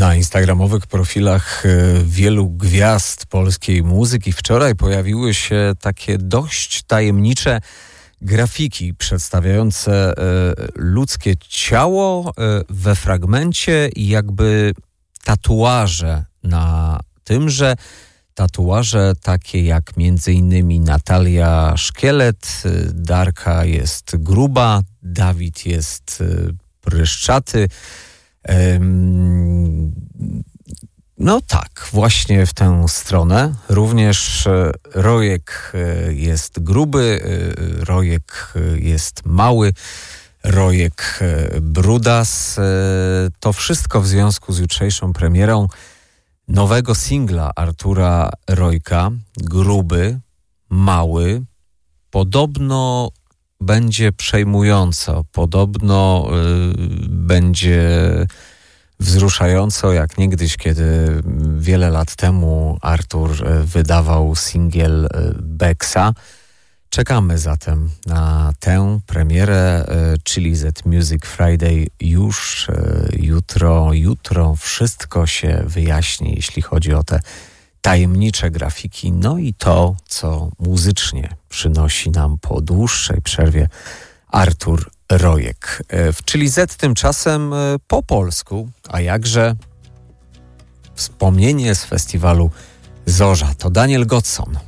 Na instagramowych profilach wielu gwiazd polskiej muzyki wczoraj pojawiły się takie dość tajemnicze grafiki przedstawiające ludzkie ciało we fragmencie i jakby tatuaże na tymże. Tatuaże takie jak między innymi Natalia Szkielet, Darka jest gruba, Dawid jest pryszczaty. No tak, właśnie w tę stronę. Również Rojek jest gruby, Rojek jest mały, Rojek brudas. To wszystko w związku z jutrzejszą premierą nowego singla Artura Rojka. Gruby, mały, podobno będzie przejmująco, podobno będzie wzruszająco, jak niegdyś, kiedy wiele lat temu Artur wydawał singiel Beksa. Czekamy zatem na tę premierę Chili Z Music Friday już jutro. Jutro wszystko się wyjaśni, jeśli chodzi o te tajemnicze grafiki, no i to, co muzycznie przynosi nam po dłuższej przerwie Artur Rojek. W Chili Z tymczasem po polsku, a jakże wspomnienie z festiwalu Zorza. To Daniel Godson.